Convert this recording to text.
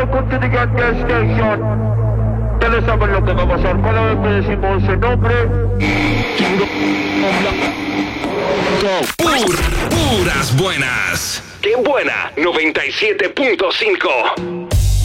welcome to the Gas Station. Ustedes saben lo que va a pasar cada vez que decimos ese nombre. Puras buenas. ¡Qué buena! 97.5.